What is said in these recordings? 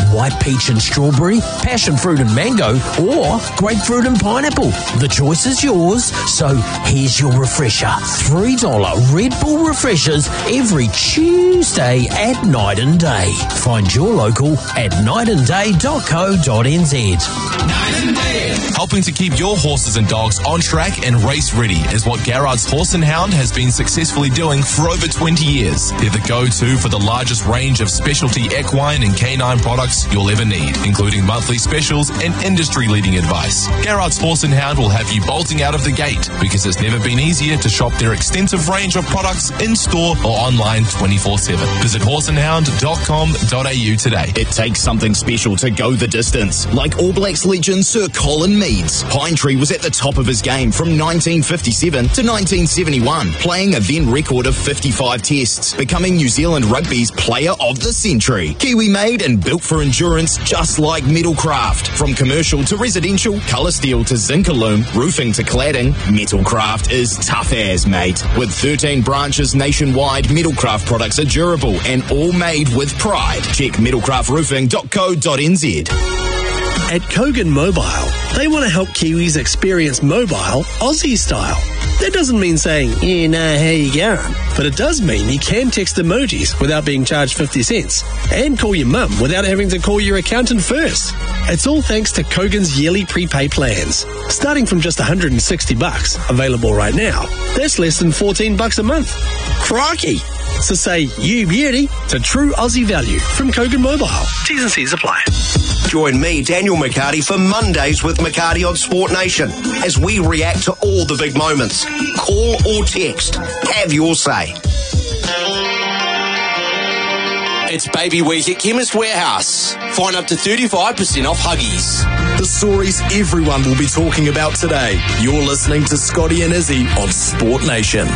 white peach and strawberry, passion fruit and mango, or grapefruit and pineapple. The choice is yours, so here's your refresher. $3 Red Bull refreshers every Tuesday at Night and Day. Find your local at nightandday.co.nz. Night and Day. Helping to keep your horses and dogs on track and race ready is what Garrard's Horse and Hound has been successfully doing for over 20 years. They're the go-to for the largest range of specialty equine and canine products you'll ever need, including monthly specials and industry-leading advice. Garrard's Horse and Hound will have you bolting out of the gate because it's never been easier to shop their extensive range of products in-store or online 24/7. Visit horseandhound.com.au today. It takes something special to go the distance. Like All Blacks legend Sir Colin Meads, Pinetree was at the top of his game from 1957 to 1971, playing a then record of 55 tests, becoming New Zealand Rugby's Player of the Century. Kiwi made and built for endurance, just like Metalcraft. From commercial to residential, colour steel to zinc aluminum, roofing to cladding, Metalcraft is tough as, mate. With 13 branches nationwide, Metalcraft products are durable and all made with pride. Check metalcraftroofing.co.nz. At Kogan Mobile, they want to help Kiwis experience mobile Aussie style. That doesn't mean saying, yeah, nah, how you going? But it does mean you can text emojis without being charged 50 cents and call your mum without having to call your accountant first. It's all thanks to Kogan's yearly prepay plans. Starting from just $160, available right now, that's less than $14 a month. Crikey! So say you beauty to true Aussie value from Kogan Mobile. T's and C's apply. Join me, Daniel McCarty, for Mondays with McCarty on Sport Nation as we react to all the big moments. Call or text. Have your say. It's Baby Week at Chemist Warehouse. Find up to 35% off Huggies. The stories everyone will be talking about today. You're listening to Scotty and Izzy on Sport Nation.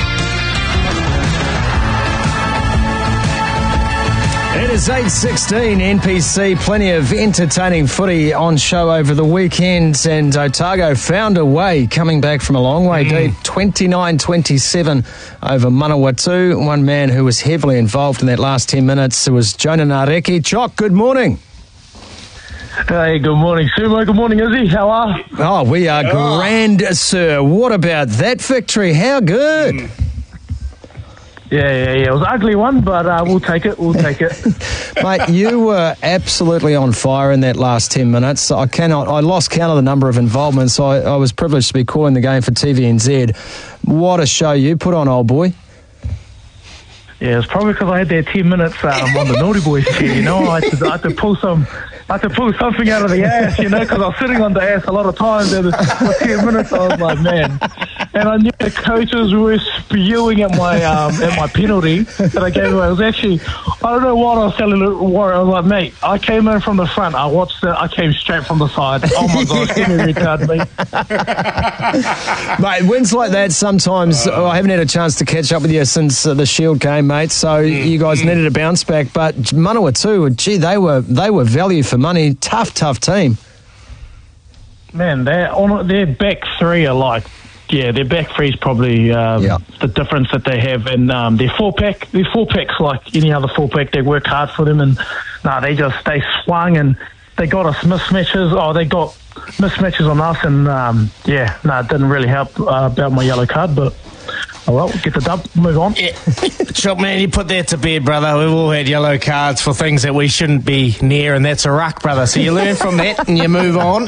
It is 8:16 NPC. Plenty of entertaining footy on show over the weekend, and Otago found a way, coming back from a long way deep, 29-27 over Manawatu. One man who was heavily involved in that last 10 minutes was Jonah Nareki. Jock, good morning. Hey, good morning, Sumo. Good morning, Izzy. How are you? Oh, we are grand, sir. What about that victory? How good? Yeah. It was an ugly one, but we'll take it. Mate, you were absolutely on fire in that last 10 minutes. I lost count of the number of involvements. I was privileged to be calling the game for TVNZ. What a show you put on, old boy. Yeah, it's probably because I had that 10 minutes on the Naughty Boys chair, you know. I had to pull something out of the ass, you know, because I was sitting on the ass a lot of times. And for 10 minutes, I was like, man. And I knew the coaches were spewing at my penalty that I gave away. It was actually, I don't know what I was telling Warren. I was like, mate, I came in from the front. I watched it. I came straight from the side. Oh, my gosh, give me a red card, mate. Mate, wins like that sometimes, I haven't had a chance to catch up with you since the Shield game, mate, so you guys needed a bounce back. But Manawatu, gee, they were value for money. Tough team. Man, their back three are like, their back three is probably the difference that they have. And their four-pack, like any other four-pack, they work hard for them. And they swung and they got us mismatches. They got mismatches on us. And it didn't really help about my yellow card, but well, get the dub, move on. Yeah. Chop, man, you put that to bed, brother. We've all had yellow cards for things that we shouldn't be near, and that's a ruck, brother. So you learn from that and you move on.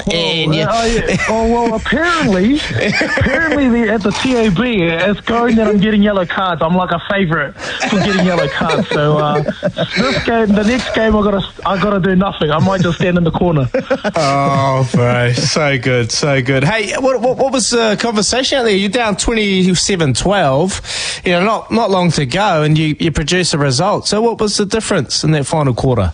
Apparently at the TAB, it's going that I'm getting yellow cards. I'm like a favourite for getting yellow cards. So the next game, I gotta do nothing. I might just stand in the corner. Oh, bro, so good. Hey, what was the conversation out there? You're down 27-12. You know, not long to go, and you produce a result. So what was the difference in that final quarter?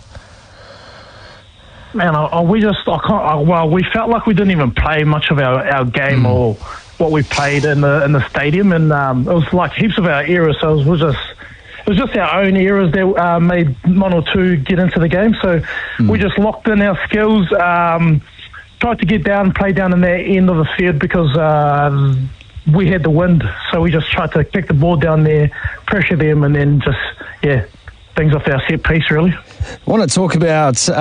Man, we felt like we didn't even play much of our game or what we played in the stadium, and it was like heaps of our errors. So it was just our own errors that made one or two get into the game. So we just locked in our skills, tried to get down, play down in that end of the field because we had the wind, so we just tried to kick the ball down there, pressure them, and then just, things off our set piece, really. I want to talk about